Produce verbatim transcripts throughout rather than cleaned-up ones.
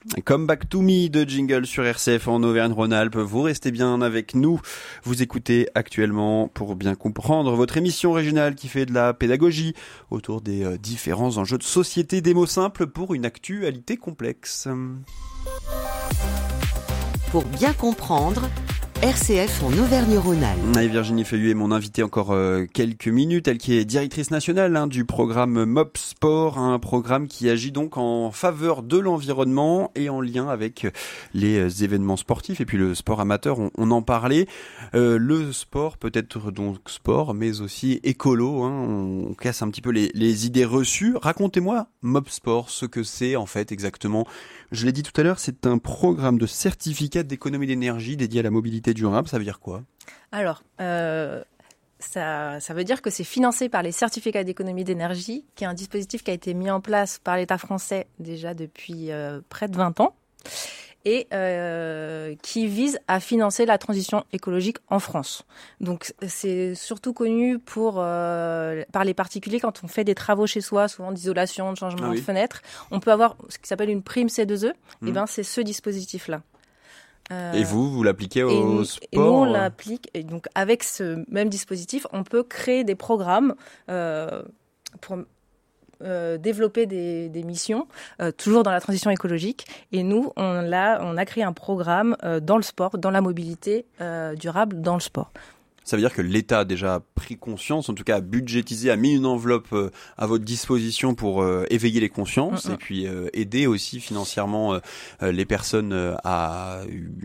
Come Back to Me de Jingle sur R C F en Auvergne-Rhône-Alpes. Vous restez bien avec nous. Vous écoutez actuellement pour bien comprendre votre émission régionale qui fait de la pédagogie autour des euh, différents enjeux de société, des mots simples pour une actualité complexe. Pour bien comprendre, R C F en Auvergne-Rhône-Alpes. Et Virginie Feuillu est mon invitée encore euh, quelques minutes, elle qui est directrice nationale hein, du programme M O P Sport, un programme qui agit donc en faveur de l'environnement et en lien avec les événements sportifs et puis le sport amateur, on, on en parlait. Euh, le sport peut être donc sport mais aussi écolo, hein, on, on casse un petit peu les, les idées reçues. Racontez-moi M O P Sport, ce que c'est en fait exactement. Je l'ai dit tout à l'heure, c'est un programme de certificat d'économie d'énergie dédié à la mobilité durable. Ça veut dire quoi ? Alors, euh, ça, ça veut dire que c'est financé par les certificats d'économie d'énergie, qui est un dispositif qui a été mis en place par l'État français déjà depuis euh, près de vingt ans et euh, qui vise à financer la transition écologique en France. Donc, c'est surtout connu pour, euh, par les particuliers quand on fait des travaux chez soi, souvent d'isolation, de changement ah oui. de fenêtre. On peut avoir ce qui s'appelle une prime C deux E. Mmh. Et ben, c'est ce dispositif-là. Euh, et vous, vous l'appliquez au et, sport ? Et nous, on l'applique. Et donc, avec ce même dispositif, on peut créer des programmes euh, pour euh, développer des, des missions, euh, toujours dans la transition écologique. Et nous, on, l'a, on a créé un programme euh, dans le sport, dans la mobilité euh, durable dans le sport. Ça veut dire que l'État a déjà pris conscience, en tout cas a budgétisé, a mis une enveloppe euh, à votre disposition pour euh, éveiller les consciences mmh. et puis euh, aider aussi financièrement euh, les personnes euh, à,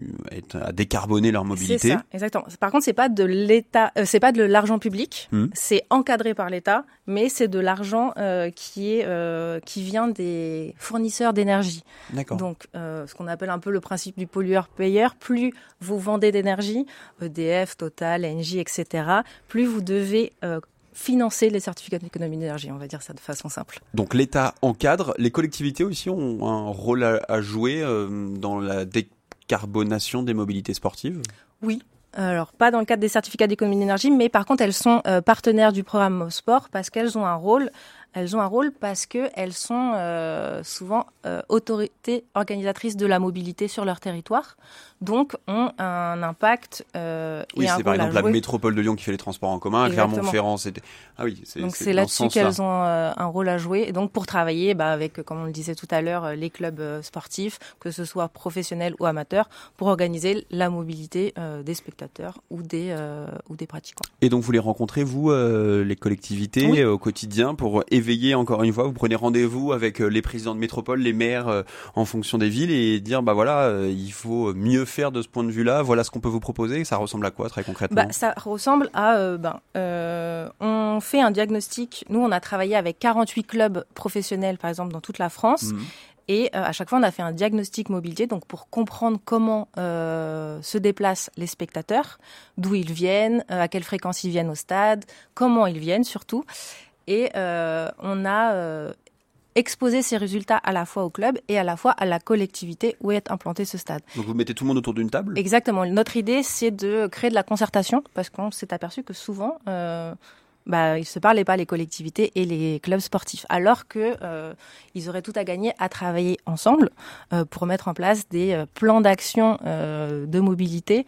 à décarboner leur mobilité. C'est ça, exactement. Par contre, c'est pas de l'État, euh, c'est pas de l'argent public, mmh. c'est encadré par l'État, mais c'est de l'argent euh, qui est euh, qui vient des fournisseurs d'énergie. D'accord. Donc, euh, ce qu'on appelle un peu le principe du pollueur-payeur. Plus vous vendez d'énergie, E D F, Total, Engie, et cetera, plus vous devez euh, financer les certificats d'économie d'énergie, on va dire ça de façon simple. Donc l'État encadre, les collectivités aussi ont un rôle à, à jouer euh, dans la décarbonation des mobilités sportives ? Oui. Alors, pas dans le cadre des certificats d'économie d'énergie, mais par contre, elles sont euh, partenaires du programme M O P Sport parce qu'elles ont un rôle Elles ont un rôle parce qu'elles sont euh, souvent euh, autorités organisatrices de la mobilité sur leur territoire, donc ont un impact euh, oui, et un c'est par exemple la métropole de Lyon qui fait les transports en commun, Clermont-Ferrand, c'était... Ah oui, c'est, donc c'est, c'est là-dessus qu'elles là. ont euh, un rôle à jouer, et donc pour travailler bah, avec, comme on le disait tout à l'heure, les clubs euh, sportifs, que ce soit professionnels ou amateurs, pour organiser la mobilité euh, des spectateurs ou des, euh, ou des pratiquants. Et donc vous les rencontrez, vous, euh, les collectivités, oui. euh, au quotidien, pour éveiller encore une fois, vous prenez rendez-vous avec les présidents de métropole, les maires euh, en fonction des villes et dire bah voilà, euh, il faut mieux faire de ce point de vue-là, voilà ce qu'on peut vous proposer. Ça ressemble à quoi très concrètement ? Bah, ça ressemble à, euh, ben, euh, on fait un diagnostic. Nous, on a travaillé avec quarante-huit clubs professionnels, par exemple, dans toute la France. Mmh. Et euh, à chaque fois, on a fait un diagnostic mobilité, donc pour comprendre comment euh, se déplacent les spectateurs, d'où ils viennent, euh, à quelle fréquence ils viennent au stade, comment ils viennent surtout. Et euh, on a euh, exposé ces résultats à la fois au club et à la fois à la collectivité où est implanté ce stade. Donc vous mettez tout le monde autour d'une table ? Exactement. Notre idée, c'est de créer de la concertation parce qu'on s'est aperçu que souvent, euh, bah, ils ne se parlaient pas, les collectivités et les clubs sportifs, alors qu'ils euh, auraient tout à gagner à travailler ensemble euh, pour mettre en place des euh, plans d'action euh, de mobilité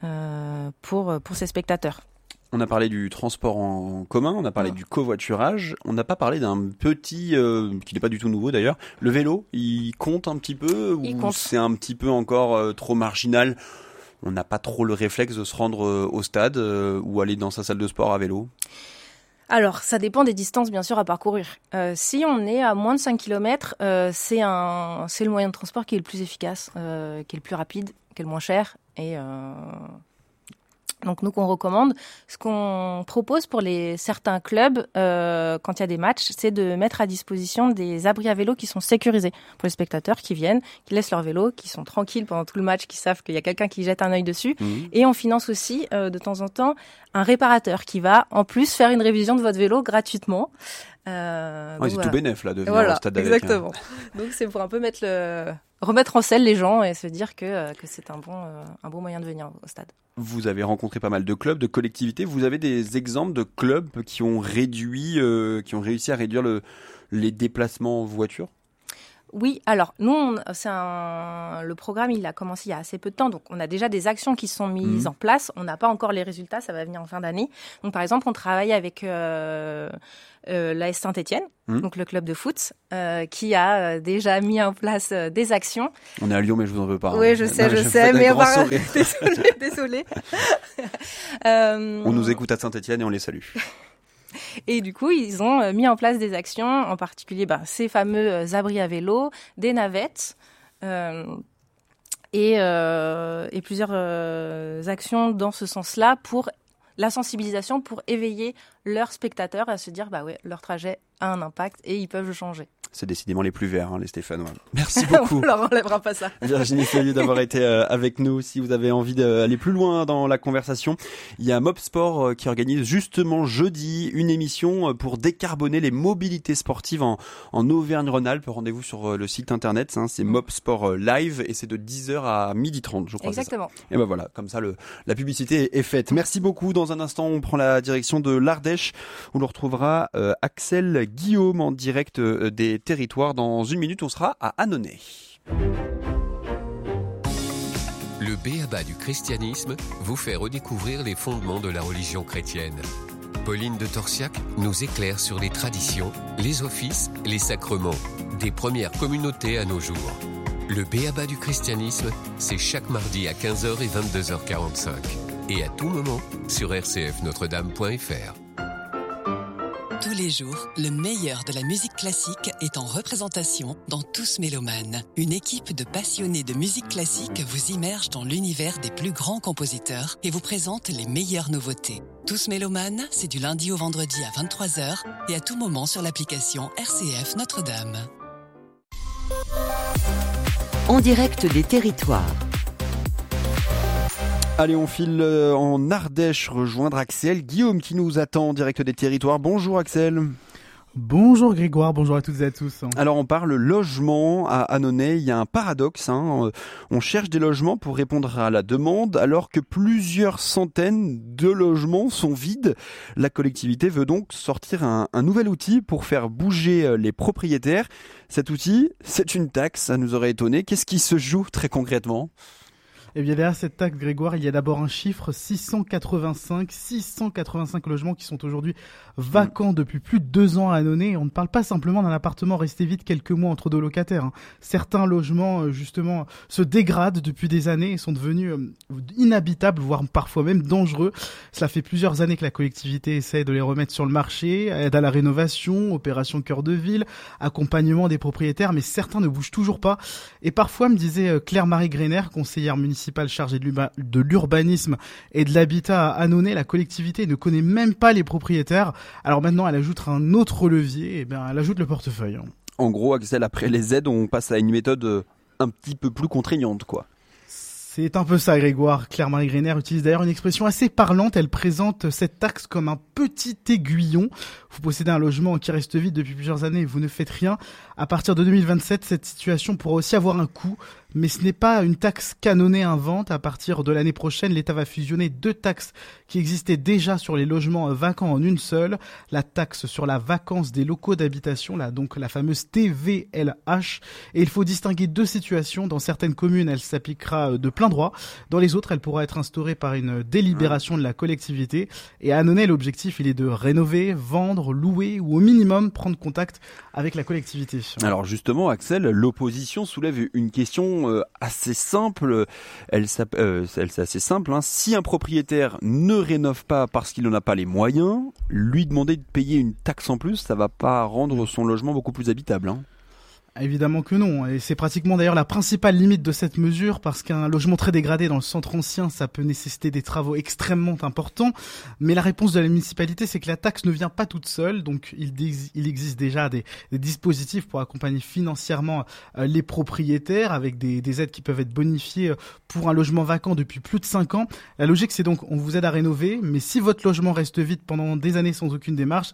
euh, pour, pour ces spectateurs. On a parlé du transport en commun, on a parlé oh. du covoiturage, on n'a pas parlé d'un petit, euh, qui n'est pas du tout nouveau d'ailleurs, le vélo, il compte un petit peu il ou compte. C'est un petit peu encore euh, trop marginal ? On n'a pas trop le réflexe de se rendre euh, au stade euh, ou aller dans sa salle de sport à vélo ? Alors, ça dépend des distances, bien sûr, à parcourir. Euh, si on est à moins de cinq kilomètres, euh, c'est, un, c'est le moyen de transport qui est le plus efficace, euh, qui est le plus rapide, qui est le moins cher et... Euh Donc nous qu'on recommande, ce qu'on propose pour les certains clubs euh, quand il y a des matchs, c'est de mettre à disposition des abris à vélo qui sont sécurisés pour les spectateurs qui viennent, qui laissent leur vélo, qui sont tranquilles pendant tout le match, qui savent qu'il y a quelqu'un qui jette un œil dessus. Mmh. Et on finance aussi euh, de temps en temps un réparateur qui va en plus faire une révision de votre vélo gratuitement. Euh, ouais, c'est voilà. Tout bénef là de venir voilà, au stade avec. Exactement. Hein. Donc c'est pour un peu mettre le remettre en selle les gens et se dire que que c'est un bon euh, un bon moyen de venir au stade. Vous avez rencontré pas mal de clubs, de collectivités. Vous avez des exemples de clubs qui ont réduit, euh, qui ont réussi à réduire le, les déplacements en voiture ? Oui, alors nous, on, c'est un, le programme, il a commencé il y a assez peu de temps, donc on a déjà des actions qui sont mises mmh. en place. On n'a pas encore les résultats, ça va venir en fin d'année. Donc par exemple, on travaille avec euh, euh, l'A S Saint-Étienne, mmh. donc le club de foot, euh, qui a euh, déjà mis en place euh, des actions. On est à Lyon, mais je vous en veux pas. Oui, hein. je sais, non, je sais, mais on va... désolé, désolé. euh... On nous écoute à Saint-Étienne et on les salue. Et du coup, ils ont mis en place des actions, en particulier ben, ces fameux abris à vélo, des navettes euh, et, euh, et plusieurs euh, actions dans ce sens-là pour la sensibilisation, pour éveiller leurs spectateurs à se dire bah ouais, leur trajet a un impact et ils peuvent le changer. C'est décidément les plus verts, hein, les Stéphanois. Merci beaucoup. On leur enlèvera pas ça. Virginie Feuillet d'avoir été euh, avec nous. Si vous avez envie d'aller plus loin dans la conversation, il y a Mob Sport euh, qui organise justement jeudi une émission pour décarboner les mobilités sportives en, en Auvergne-Rhône-Alpes. Rendez-vous sur euh, le site internet, hein, c'est Mob Sport Live et c'est de dix heures à midi trente, je crois. Exactement. Et ben voilà, comme ça le, la publicité est faite. Merci beaucoup. Dans un instant, on prend la direction de l'Ardèche où l'on retrouvera euh, Axel Guillaume en direct euh, des territoire. Dans une minute, on sera à Annonay. Le B A B A du christianisme vous fait redécouvrir les fondements de la religion chrétienne. Pauline de Torsiac nous éclaire sur les traditions, les offices, les sacrements, des premières communautés à nos jours. Le B A B A du christianisme, c'est chaque mardi à quinze heures et vingt-deux heures quarante-cinq. Et à tout moment sur r c f notre dame point f r. Tous les jours, le meilleur de la musique classique est en représentation dans Tous Mélomanes. Une équipe de passionnés de musique classique vous immerge dans l'univers des plus grands compositeurs et vous présente les meilleures nouveautés. Tous Mélomanes, c'est du lundi au vendredi à vingt-trois heures et à tout moment sur l'application R C F Notre-Dame. En direct des territoires. Allez, on file en Ardèche rejoindre Axel Guillaume qui nous attend en direct des territoires. Bonjour Axel. Bonjour Grégoire, bonjour à toutes et à tous. Alors on parle logement à Annonay, il y a un paradoxe, hein. On cherche des logements pour répondre à la demande alors que plusieurs centaines de logements sont vides. La collectivité veut donc sortir un, un nouvel outil pour faire bouger les propriétaires. Cet outil, c'est une taxe, ça nous aurait étonné. Qu'est-ce qui se joue très concrètement ? Eh bien, derrière cette taxe, Grégoire, il y a d'abord un chiffre, six cent quatre-vingt-cinq logements qui sont aujourd'hui vacants depuis plus de deux ans à Annonay. On ne parle pas simplement d'un appartement resté vide quelques mois entre deux locataires, hein. Certains logements, justement, se dégradent depuis des années et sont devenus inhabitables, voire parfois même dangereux. Cela fait plusieurs années que la collectivité essaie de les remettre sur le marché, aide à la rénovation, opération cœur de ville, accompagnement des propriétaires, mais certains ne bougent toujours pas. Et parfois, me disait Claire-Marie Greiner, conseillère municipale chargée de l'urbanisme et de l'habitat à Annonay, la collectivité ne connaît même pas les propriétaires. Alors maintenant, elle ajoute un autre levier, et bien, elle ajoute le portefeuille. En gros, Axel, après les aides, on passe à une méthode un petit peu plus contraignante, quoi. C'est un peu ça, Grégoire. Claire-Marie Greiner utilise d'ailleurs une expression assez parlante. Elle présente cette taxe comme un petit aiguillon. Vous possédez un logement qui reste vide depuis plusieurs années et vous ne faites rien. À partir de deux mille vingt-sept, cette situation pourra aussi avoir un coût. Mais ce n'est pas une taxe qu'Annonay invente. À partir de l'année prochaine, l'État va fusionner deux taxes qui existaient déjà sur les logements vacants en une seule. La taxe sur la vacance des locaux d'habitation, là, donc la fameuse T V L H. Et il faut distinguer deux situations. Dans certaines communes, elle s'appliquera de plein droit. Dans les autres, elle pourra être instaurée par une délibération de la collectivité. Et à Annonay, l'objectif, il est de rénover, vendre, louer ou au minimum prendre contact avec la collectivité. Alors justement, Axel, l'opposition soulève une question euh, assez simple. Elle, euh, elle c'est assez simple. Hein. Si un propriétaire ne rénove pas parce qu'il n'en a pas les moyens, lui demander de payer une taxe en plus, ça va pas rendre son logement beaucoup plus habitable, hein. Évidemment que non, et c'est pratiquement d'ailleurs la principale limite de cette mesure, parce qu'un logement très dégradé dans le centre ancien, ça peut nécessiter des travaux extrêmement importants, mais la réponse de la municipalité, c'est que la taxe ne vient pas toute seule, donc il, il existe déjà des, des dispositifs pour accompagner financièrement euh, les propriétaires, avec des, des aides qui peuvent être bonifiées pour un logement vacant depuis plus de cinq ans. La logique, c'est donc, on vous aide à rénover, mais si votre logement reste vide pendant des années sans aucune démarche,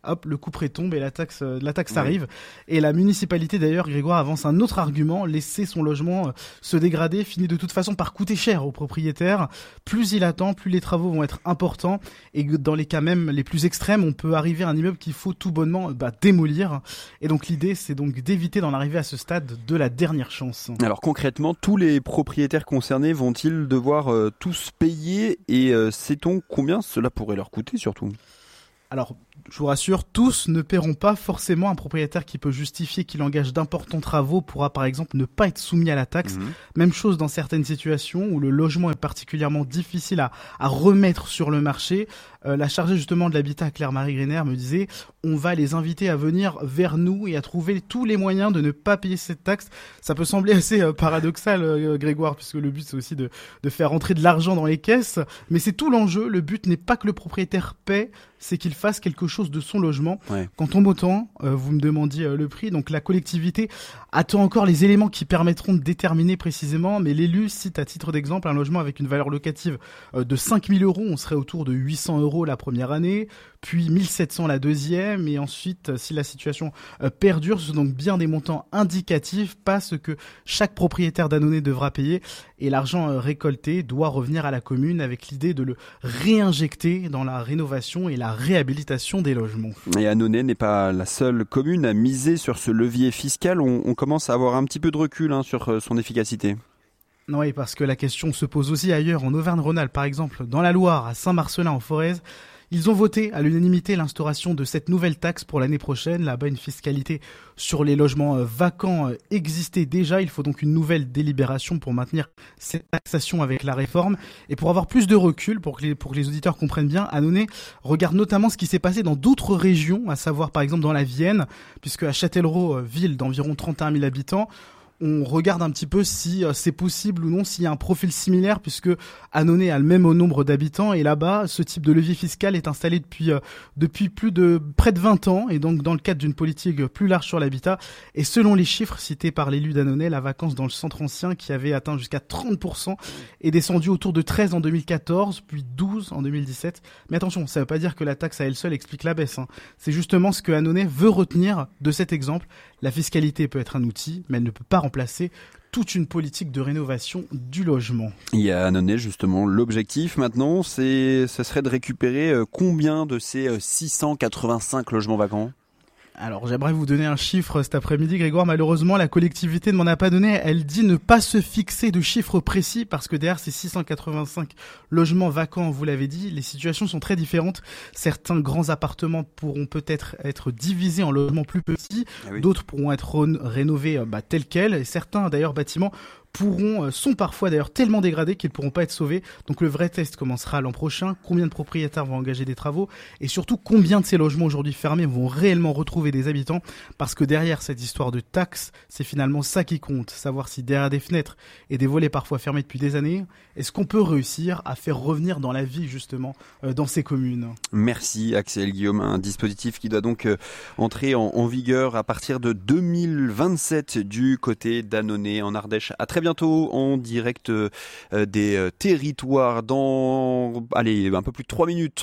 hop, le couperet tombe et la taxe, euh, la taxe oui. arrive. Et la municipalité d'ailleurs, Grégoire avance un autre argument, laisser son logement euh, se dégrader finit de toute façon par coûter cher au propriétaire. Plus il attend, plus les travaux vont être importants et dans les cas même les plus extrêmes, on peut arriver à un immeuble qu'il faut tout bonnement bah, démolir. Et donc l'idée, c'est donc d'éviter d'en arriver à ce stade de la dernière chance. Alors concrètement, tous les propriétaires concernés vont-ils devoir euh, tous payer et euh, sait-on combien cela pourrait leur coûter surtout ? Alors, je vous rassure, tous ne paieront pas forcément. Un propriétaire qui peut justifier qu'il engage d'importants travaux pourra par exemple ne pas être soumis à la taxe. Mmh. Même chose dans certaines situations où le logement est particulièrement difficile à, à remettre sur le marché. Euh, la chargée justement de l'habitat, Claire-Marie Greiner, me disait on va les inviter à venir vers nous et à trouver tous les moyens de ne pas payer cette taxe. Ça peut sembler assez euh, paradoxal, euh, Grégoire, puisque le but c'est aussi de, de faire rentrer de l'argent dans les caisses. Mais c'est tout l'enjeu. Le but n'est pas que le propriétaire paie, c'est qu'il fasse quelque chose de son logement. Ouais. Quand tombe autant, euh, vous me demandiez euh, le prix, donc la collectivité attend encore les éléments qui permettront de déterminer précisément, mais l'élu cite à titre d'exemple un logement avec une valeur locative euh, de cinq mille euros, on serait autour de huit cents euros la première année, puis mille sept cents la deuxième, et ensuite, euh, si la situation euh, perdure, ce sont donc bien des montants indicatifs, pas ce que chaque propriétaire d'Annonay devra payer, et l'argent euh, récolté doit revenir à la commune avec l'idée de le réinjecter dans la rénovation et la réhabilitation des logements. Et Annonay n'est pas la seule commune à miser sur ce levier fiscal. On, on commence à avoir un petit peu de recul hein, sur son efficacité. Oui, parce que la question se pose aussi ailleurs, en Auvergne-Rhône-Alpes par exemple, dans la Loire, à Saint-Marcellin en Forez. Ils ont voté à l'unanimité l'instauration de cette nouvelle taxe pour l'année prochaine. Là-bas, une fiscalité sur les logements vacants existait déjà. Il faut donc une nouvelle délibération pour maintenir cette taxation avec la réforme. Et pour avoir plus de recul, pour que les, pour que les auditeurs comprennent bien, Annonay regarde notamment ce qui s'est passé dans d'autres régions, à savoir par exemple dans la Vienne, puisque à Châtellerault, ville d'environ trente et un mille habitants, on regarde un petit peu si c'est possible ou non, s'il y a un profil similaire, puisque Annonay a le même nombre d'habitants, et là-bas, ce type de levier fiscal est installé depuis euh, depuis plus de près de vingt ans, et donc dans le cadre d'une politique plus large sur l'habitat. Et selon les chiffres cités par l'élu d'Annonay, la vacance dans le centre ancien, qui avait atteint jusqu'à trente pour cent, est descendue autour de treize en deux mille quatorze, puis douze en deux mille dix-sept. Mais attention, ça ne veut pas dire que la taxe à elle seule explique la baisse. Hein. C'est justement ce que Annonay veut retenir de cet exemple. La fiscalité peut être un outil, mais elle ne peut pas remplacer toute une politique de rénovation du logement. Il y a Annonay justement, l'objectif maintenant, c'est, ce serait de récupérer combien de ces six cent quatre-vingt-cinq logements vacants ? Alors j'aimerais vous donner un chiffre cet après-midi, Grégoire. Malheureusement, la collectivité ne m'en a pas donné. Elle dit ne pas se fixer de chiffres précis parce que derrière ces six cent quatre-vingt-cinq logements vacants, vous l'avez dit, les situations sont très différentes. Certains grands appartements pourront peut-être être divisés en logements plus petits, ah oui. D'autres pourront être ré- rénovés bah, tels quels, et certains d'ailleurs bâtiments pourront, sont parfois d'ailleurs tellement dégradés qu'ils ne pourront pas être sauvés. Donc le vrai test commencera l'an prochain. Combien de propriétaires vont engager des travaux et surtout combien de ces logements aujourd'hui fermés vont réellement retrouver des habitants, parce que derrière cette histoire de taxes, c'est finalement ça qui compte, savoir si derrière des fenêtres et des volets parfois fermés depuis des années, est-ce qu'on peut réussir à faire revenir dans la vie justement euh, dans ces communes. Merci Axel Guillaume, un dispositif qui doit donc euh, entrer en, en vigueur à partir de deux mille vingt-sept du côté d'Annonay en Ardèche. À très bientôt en direct euh, des euh, territoires. Dans allez, un peu plus de trois minutes,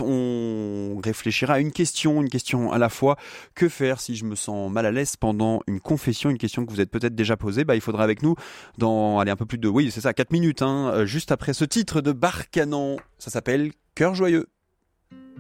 on réfléchira à une question, une question à la fois. Que faire si je me sens mal à l'aise pendant une confession, une question que vous êtes peut-être déjà posée. Bah, il faudra avec nous dans allez, un peu plus de, oui, c'est ça, quatre minutes, hein, juste après ce titre de Barcanan. Ça s'appelle Cœur joyeux.